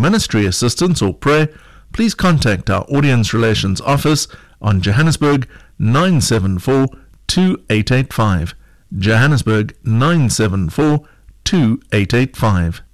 ministry assistance or prayer, please contact our Audience Relations Office on Johannesburg 974 2885. Johannesburg 974 2885.